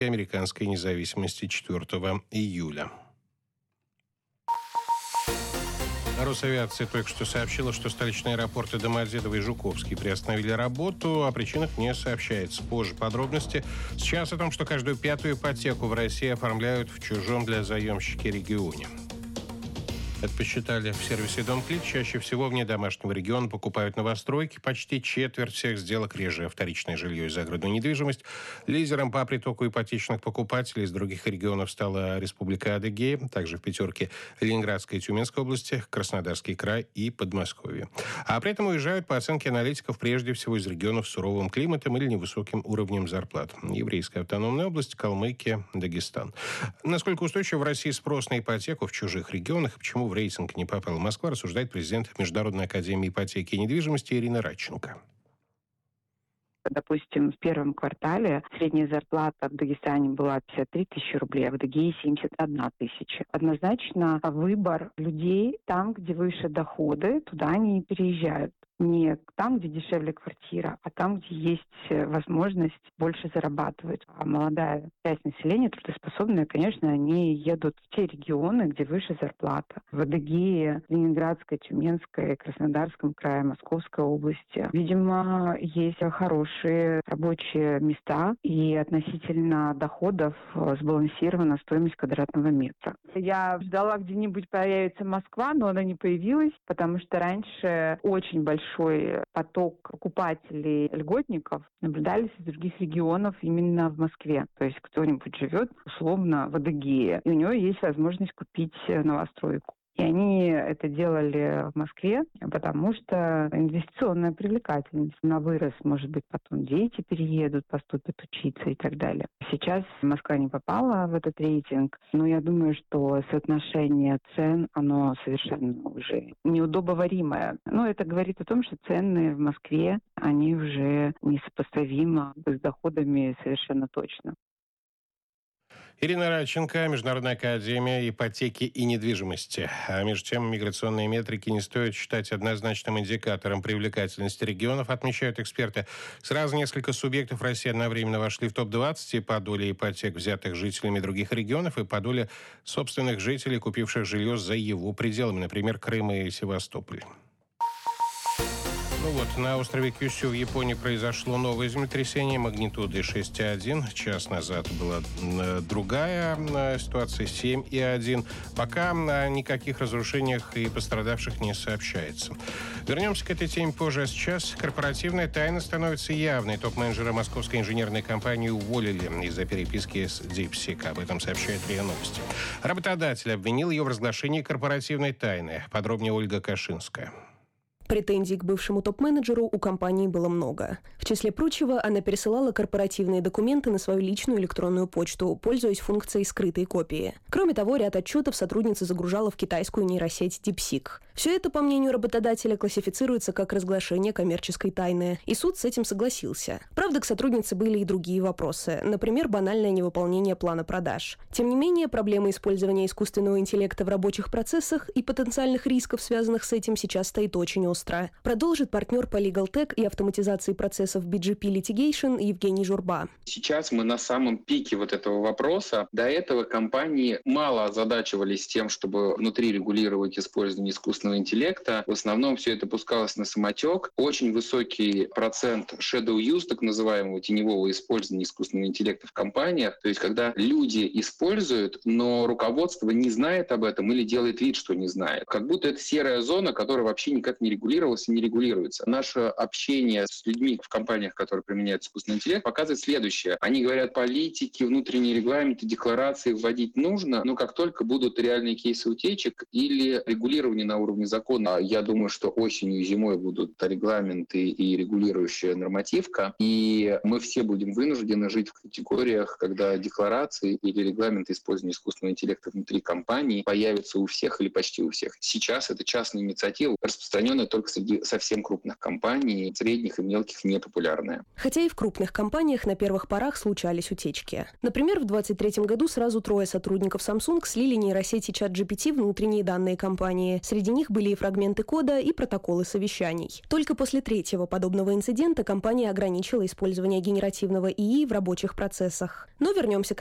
американской независимости 4 июля. Росавиация только что сообщила, что столичные аэропорты Домодедово и Жуковский приостановили работу. О причинах не сообщается. Позже подробности. Сейчас о том, что каждую пятую ипотеку в России оформляют в чужом для заемщика регионе. Это посчитали в сервисе «Дом.Клик». Чаще всего вне домашнего региона покупают новостройки. Почти четверть всех сделок реже вторичное жилье и загородную недвижимость. Лидером по притоку ипотечных покупателей из других регионов стала Республика Адыгея. Также в пятерке Ленинградская и Тюменская области, Краснодарский край и Подмосковье. А при этом уезжают, по оценке аналитиков, прежде всего из регионов с суровым климатом или невысоким уровнем зарплат. Еврейская автономная область, Калмыкия, Дагестан. Насколько устойчив в России спрос на ипотеку в чужих регионах и почему в рейтинг не попала Москва, рассуждает президент Международной академии ипотеки и недвижимости Ирина Радченко. Допустим, в первом квартале средняя зарплата в Дагестане была 53 тысячи рублей, а в Адыгее 71 тысяча. Однозначно выбор людей там, где выше доходы, туда они и переезжают. Не там, где дешевле квартира, а там, где есть возможность больше зарабатывать. А молодая часть населения, трудоспособная, конечно, они едут в те регионы, где выше зарплата. В Адыгее, Ленинградской, Тюменской, Краснодарском крае, Московской области. Видимо, есть хорошие рабочие места и относительно доходов сбалансирована стоимость квадратного метра. Я ждала, где-нибудь появится Москва, но она не появилась, потому что раньше очень большой поток покупателей льготников наблюдались из других регионов именно в Москве. То есть кто-нибудь живет условно в Адыгее, и у него есть возможность купить новостройку. И они это делали в Москве, потому что инвестиционная привлекательность. Она вырос, может быть, потом дети переедут, поступят учиться и так далее. Сейчас Москва не попала в этот рейтинг, но я думаю, что соотношение цен, оно совершенно уже неудобоваримое. Но это говорит о том, что цены в Москве, они уже несопоставимы с доходами совершенно точно. Ирина Радченко, Международная академия ипотеки и недвижимости. А между тем, миграционные метрики не стоит считать однозначным индикатором привлекательности регионов, отмечают эксперты. Сразу несколько субъектов России одновременно вошли в топ-20 и по доле ипотек, взятых жителями других регионов, и по доле собственных жителей, купивших жилье за его пределами, например, Крым и Севастополь. На острове Кюсю в Японии произошло новое землетрясение магнитудой 6,1. Час назад была другая ситуация, 7,1. Пока о никаких разрушениях и пострадавших не сообщается. Вернемся к этой теме позже. А сейчас корпоративная тайна становится явной. Топ-менеджера московской инженерной компании уволили из-за переписки с DeepSeek. Об этом сообщает РИА Новости. Работодатель обвинил ее в разглашении корпоративной тайны. Подробнее Ольга Кашинская. Претензий к бывшему топ-менеджеру у компании было много. В числе прочего, она пересылала корпоративные документы на свою личную электронную почту, пользуясь функцией скрытой копии. Кроме того, ряд отчетов сотрудница загружала в китайскую нейросеть DeepSeek. Все это, по мнению работодателя, классифицируется как разглашение коммерческой тайны, и суд с этим согласился. Правда, к сотруднице были и другие вопросы, например, банальное невыполнение плана продаж. Тем не менее, проблема использования искусственного интеллекта в рабочих процессах и потенциальных рисков, связанных с этим, сейчас стоит очень остро. Продолжит партнер по Legal Tech и автоматизации процессов BGP Litigation Евгений Журба. Сейчас мы на самом пике вот этого вопроса. До этого компании мало озадачивались тем, чтобы внутри регулировать использование искусственного интеллекта. В основном все это пускалось на самотек. Очень высокий процент shadow use, так называемого теневого использования искусственного интеллекта в компаниях. То есть когда люди используют, но руководство не знает об этом или делает вид, что не знает. Как будто это серая зона, которая вообще никак не регулируется и не регулируется. Наше общение с людьми в компаниях, которые применяют искусственный интеллект, показывает следующее. Они говорят, политики, внутренние регламенты, декларации вводить нужно, но как только будут реальные кейсы утечек или регулирование на уровне закона, я думаю, что осенью и зимой будут регламенты и регулирующая нормативка, и мы все будем вынуждены жить в категориях, когда декларации или регламенты использования искусственного интеллекта внутри компании появятся у всех или почти у всех. Сейчас это частная инициатива, распространенная только только среди совсем крупных компаний, средних и мелких не популярная. Хотя и в крупных компаниях на первых порах случались утечки. Например, в 2023 году сразу 3 сотрудников Samsung слили нейросети ChatGPT внутренние данные компании. Среди них были и фрагменты кода, и протоколы совещаний. Только после 3-го подобного инцидента компания ограничила использование генеративного ИИ в рабочих процессах. Но вернемся к